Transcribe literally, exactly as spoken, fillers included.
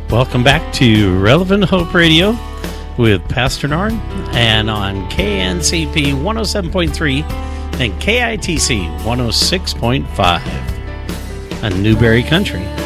Welcome back to Relevant Hope Radio with Pastor Norn, and on K N C P one oh seven point three and K I T C one oh six point five on Newberry Country.